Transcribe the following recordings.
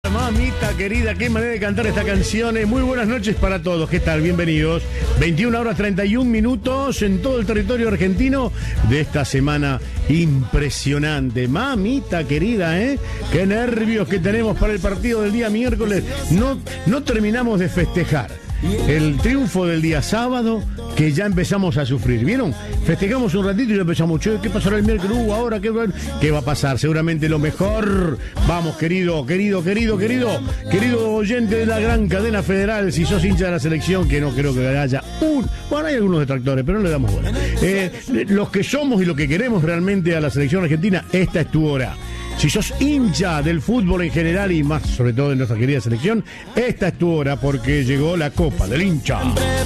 Mamita querida, qué manera de cantar esta canción. Muy buenas noches para todos, ¿qué tal? Bienvenidos. 21 horas 31 minutos en todo el territorio argentino de esta semana impresionante. Mamita querida, qué nervios que tenemos para el partido del día miércoles. No terminamos de festejar el triunfo del día sábado, que ya empezamos a sufrir. ¿Vieron? Festejamos un ratito y ya empezamos. Che, ¿qué pasará el miércoles? Ahora, ¿qué va a pasar? Seguramente lo mejor. Vamos, querido oyente de la gran cadena federal, si sos hincha de la selección, que no creo que haya bueno, hay algunos detractores, pero no le damos bola. Los que somos y lo que queremos realmente a la selección argentina, esta es tu hora. Si sos hincha del fútbol en general y más sobre todo de nuestra querida selección, esta es tu hora porque llegó la Copa del Hincha.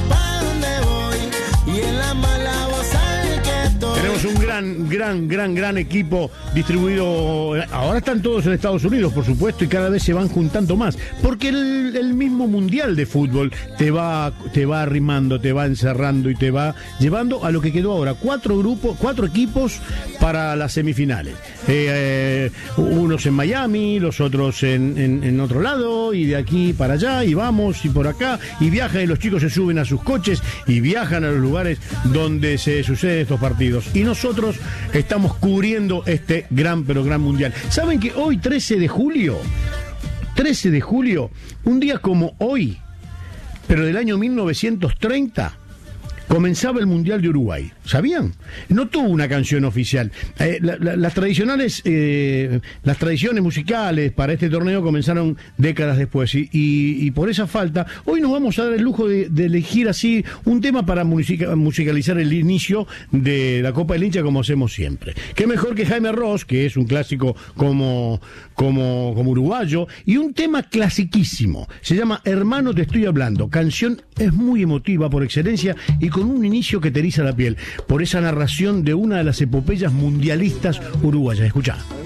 Tenemos un gran equipo distribuido. Ahora están todos en Estados Unidos, por supuesto, y cada vez se van juntando más. Porque el mismo mundial de fútbol te va arrimando, te va encerrando y te va llevando a lo que quedó ahora. 4 equipos para las semifinales. Unos en Miami, los otros en otro lado, y de aquí para allá, y vamos, y por acá, y viajan, y los chicos se suben a sus coches y viajan a los lugares donde se suceden estos partidos. Y nosotros estamos cubriendo este gran mundial. ¿Saben que hoy, 13 de julio, un día como hoy, pero del año 1930, comenzaba el Mundial de Uruguay? ¿Sabían? No tuvo una canción oficial. Las tradiciones musicales para este torneo comenzaron décadas después, y por esa falta, hoy nos vamos a dar el lujo de elegir así un tema para musicalizar el inicio de la Copa del Hincha, como hacemos siempre. Qué mejor que Jaime Ross, que es un clásico como uruguayo, y un tema clasiquísimo. Se llama Hermano te estoy hablando. Canción es muy emotiva por excelencia y con un inicio que te eriza la piel por esa narración de una de las epopeyas mundialistas uruguayas. Escuchá.